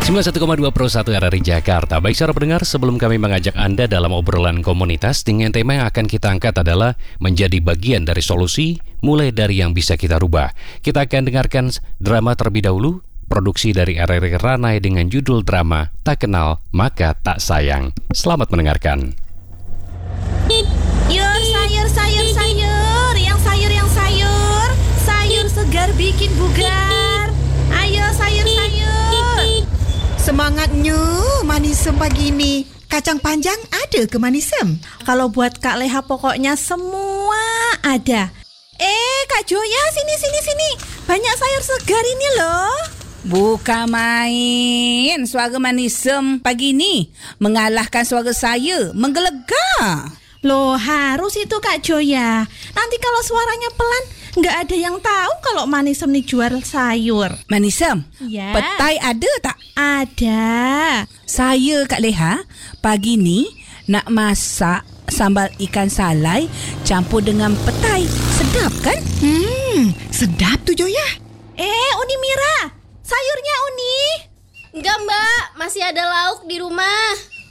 91,2 Pro 1 RRI Jakarta. Baik saudara pendengar, sebelum kami mengajak Anda dalam obrolan komunitas dengan tema yang akan kita angkat adalah menjadi bagian dari solusi, mulai dari yang bisa kita rubah. Kita akan dengarkan drama terlebih dahulu, produksi dari RRI Ranai dengan judul drama Tak Kenal Maka Tak Sayang. Selamat mendengarkan. Sayur, sayur segar bikin bugar. Ayo sayur. Semangatnya manisem pagi ini. Kacang panjang ada ke manisem? Kalau buat Kak Leha pokoknya semua ada. Kak Joya, sini. Banyak sayur segar ini loh. Bukan main. Suara manisem pagi ni mengalahkan suara saya menggelegak. Loh, harus itu Kak Joya. Nanti kalau suaranya pelan, nggak ada yang tahu kalau manisem nih jual sayur. Manisem, Ya. petai ada tak? Ada. Saya Kak Leha pagi ni nak masak sambal ikan salai campur dengan petai. Sedap kan? Sedap tu Joya. Uni Mira, sayurnya Uni. Enggak Mbak, masih ada lauk di rumah.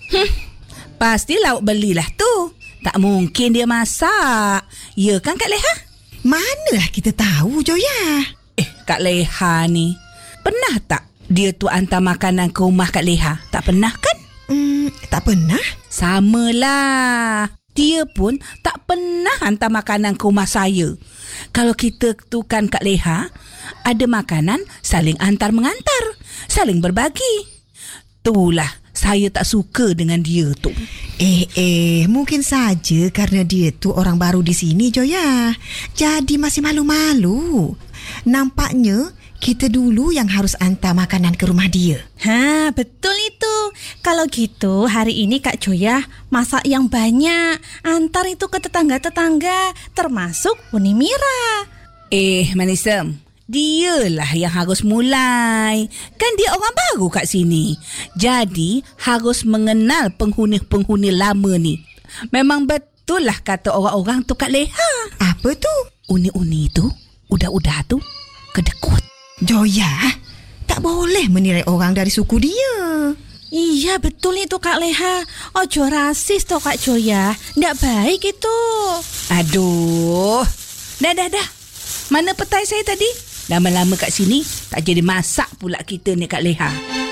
Pasti lauk belilah tu. Tak mungkin dia masak. Ya kan Kak Leha? Manalah kita tahu Joya. Kak Leha ni, pernah tak dia tu hantar makanan ke rumah Kak Leha? Tak pernah kan? Tak pernah. Samalah. Dia pun tak pernah hantar makanan ke rumah saya. Kalau kita tu kan Kak Leha, ada makanan saling antar-mengantar, saling berbagi. Itulah saya tak suka dengan dia tu. Mungkin saja karena dia tu orang baru di sini Joya. Jadi masih malu-malu. Nampaknya kita dulu yang harus hantar makanan ke rumah dia. Betul itu. Kalau gitu hari ini Kak Joya masak yang banyak. Antar itu ke tetangga-tetangga, termasuk Uni Mira. Manisem, dialah yang harus mulai. Kan dia orang baru kat sini. Jadi harus mengenal penghuni-penghuni lama ni. Memang betul lah kata orang-orang tu Kak Leha. Apa tu? Uni-uni tu, udah-udah tu kedekut. Joya, tak boleh menilai orang dari suku dia. Iya betul itu Kak Leha. Ojo rasis toh Kak Joya. Nggak baik itu. Aduh. Dah. Mana petai saya tadi? Lama-lama kat sini tak jadi masak pula kita ni Kak Leha.